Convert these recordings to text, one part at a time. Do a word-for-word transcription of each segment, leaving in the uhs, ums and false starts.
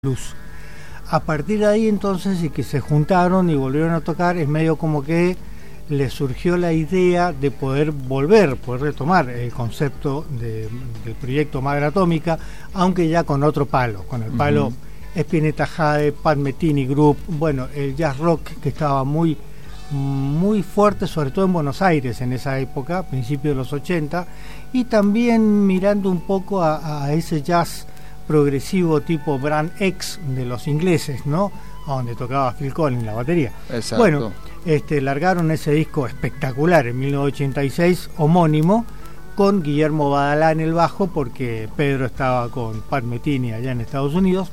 Luz. A partir de ahí entonces y que se juntaron y volvieron a tocar, es medio como que les surgió la idea de poder volver, poder retomar el concepto de, del proyecto Madre Atómica, aunque ya con otro palo, con el palo uh-huh. Spinetta Jade, Pat Metheny Group, bueno, el jazz rock que estaba muy muy fuerte, sobre todo en Buenos Aires en esa época, principios de los ochenta, y también mirando un poco a, a ese jazz progresivo tipo Brand X de los ingleses, ¿no? A donde tocaba Phil Collins la batería. Exacto. Bueno, este, largaron ese disco espectacular en mil novecientos ochenta y seis, homónimo, con Guillermo Badalá en el bajo, porque Pedro estaba con Pat Metheny allá en Estados Unidos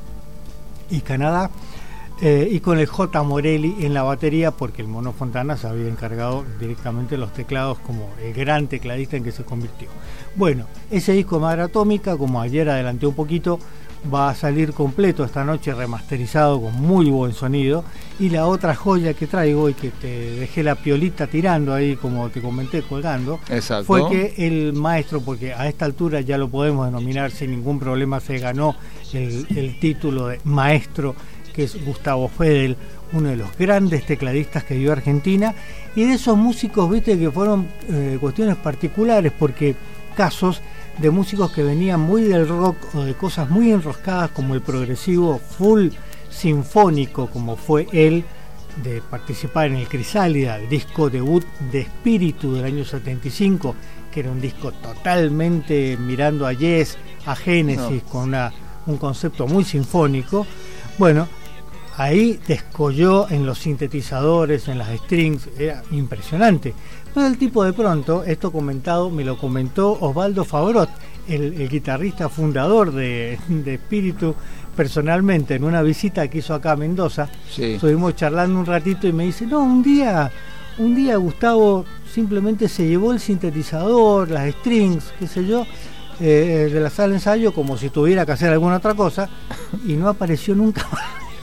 y Canadá, eh, y con el J. Morelli en la batería, porque el Mono Fontana se había encargado directamente de los teclados como el gran tecladista en que se convirtió. Bueno, ese disco Madre Atómica, como ayer adelanté un poquito, va a salir completo esta noche, remasterizado con muy buen sonido. Y la otra joya que traigo y que te dejé la piolita tirando ahí, como te comenté, colgando, Exacto. fue que el maestro, porque a esta altura ya lo podemos denominar sin ningún problema, se ganó el, el título de maestro, que es Gustavo Fedel, uno de los grandes tecladistas que dio Argentina, y de esos músicos, viste, que fueron eh, cuestiones particulares, porque casos de músicos que venían muy del rock o de cosas muy enroscadas como el progresivo full sinfónico, como fue él, de participar en el Crisálida, el disco debut de Espíritu del año setenta y cinco, que era un disco totalmente mirando a Yes, a Génesis, no. con una, un concepto muy sinfónico. Bueno, ahí descolló en los sintetizadores, en las strings, era impresionante. Pero el tipo de pronto, esto comentado, me lo comentó Osvaldo Fabrot, el, el guitarrista fundador de, de Espíritu, personalmente, en una visita que hizo acá a Mendoza. Sí. Estuvimos charlando un ratito y me dice, no, un día, un día Gustavo simplemente se llevó el sintetizador, las strings, qué sé yo, eh, de la sala de ensayo, como si tuviera que hacer alguna otra cosa, y no apareció nunca más.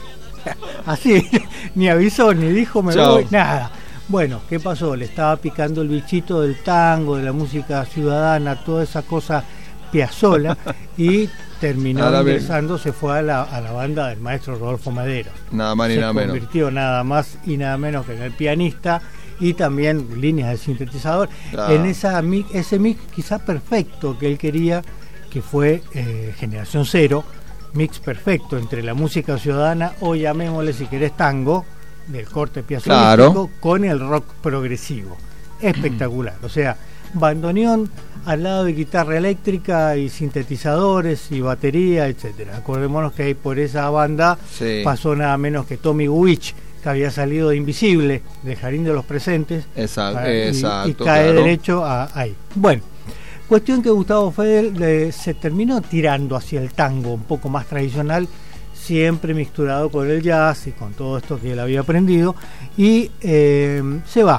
Así, ni avisó, ni dijo me Chao. voy, nada. Bueno, ¿qué pasó? Le estaba picando el bichito del tango, de la música ciudadana, toda esa cosa Piazzolla, y terminó ingresando, se fue a la, a la banda del maestro Rodolfo Madero. Nada más ni se nada menos. Se convirtió nada más y nada menos que en el pianista y también líneas de sintetizador. Ah. En esa ese mix quizá perfecto que él quería, que fue eh, Generación Cero, mix perfecto entre la música ciudadana, o llamémosle si querés tango, del corte piazzolístico, claro, con el rock progresivo. Espectacular. O sea, bandoneón al lado de guitarra eléctrica y sintetizadores y batería, etcétera. Acordémonos que ahí por esa banda sí. pasó nada menos que Tommy Witch, que había salido de Invisible, de Jardín de los Presentes, exacto, y, exacto, y cae claro. derecho a, ahí. Bueno, cuestión que Gustavo Fedel eh, se terminó tirando hacia el tango un poco más tradicional, siempre mixturado con el jazz y con todo esto que él había aprendido, y eh, se va.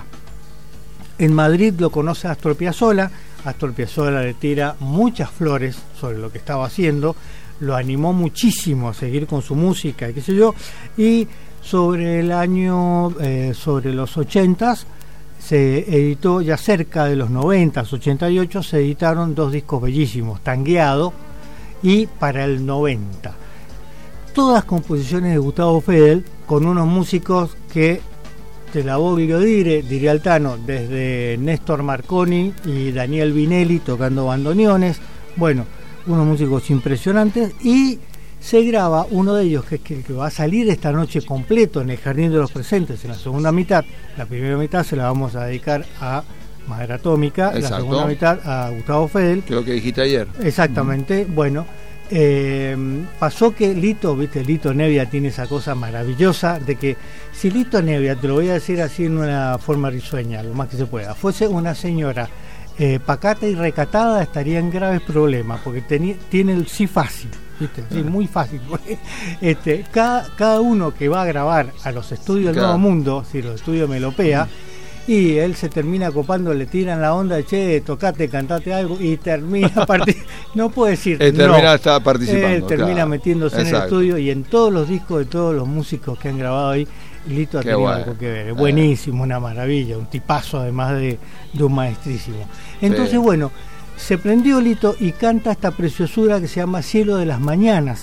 En Madrid lo conoce Astor Piazzolla. Astor Piazzolla le tira muchas flores sobre lo que estaba haciendo, lo animó muchísimo a seguir con su música, qué sé yo, y sobre el año, eh, sobre los ochentas, se editó, ya cerca de los noventas, ochenta y ocho, se editaron dos discos bellísimos, Tangueado y Para el noventa. Todas composiciones de Gustavo Fedel, con unos músicos que te la voy a dire, diría Altano, desde Néstor Marconi y Daniel Vinelli tocando bandoneones, bueno, unos músicos impresionantes, y se graba uno de ellos, que es el que va a salir esta noche completo en el Jardín de los Presentes en la segunda mitad. La primera mitad se la vamos a dedicar a Madre Atómica, exacto, la segunda mitad a Gustavo Fedel. Creo que dijiste ayer. Exactamente, mm. bueno. Eh, pasó que Lito, viste, Lito Nevia tiene esa cosa maravillosa de que si Lito Nevia, te lo voy a decir así en una forma risueña, lo más que se pueda, fuese una señora eh, pacata y recatada, estaría en graves problemas, porque tenía, tiene el sí fácil, viste, sí, muy fácil. este, cada, cada uno que va a grabar a los estudios del Nuevo Mundo, si los estudios Melopea, mm. y él se termina copando, le tiran la onda de che, tocate, cantate algo, y termina partic- no puede decir él no. termina está participando, él termina claro. metiéndose Exacto. en el estudio, y en todos los discos de todos los músicos que han grabado ahí, Lito ha Qué tenido bueno. algo que ver. Es buenísimo, una maravilla, un tipazo además de, de un maestrísimo. Entonces, sí. bueno, se prendió Lito y canta esta preciosura que se llama Cielo de las Mañanas,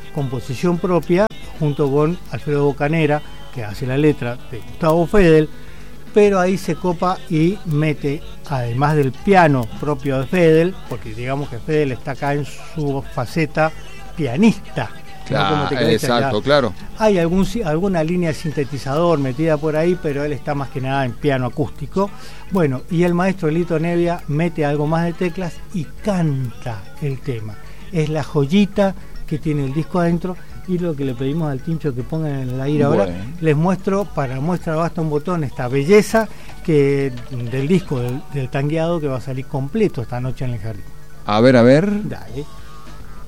composición propia junto con Alfredo Bocanera, que hace la letra de Gustavo Fedel, pero ahí se copa y mete, además del piano propio de Fedel, porque digamos que Fedel está acá en su faceta pianista. Claro, ¿no? Como te crees, exacto, ya. Claro. Hay algún, alguna línea de sintetizador metida por ahí, pero él está más que nada en piano acústico. Bueno, y el maestro Lito Nevia mete algo más de teclas y canta el tema. Es la joyita que tiene el disco adentro, y lo que le pedimos al Tincho que pongan en el aire ahora, bueno. les muestro, para muestra basta un botón, esta belleza que del disco del, del tangueado que va a salir completo esta noche en el jardín. A ver, a ver. Dale.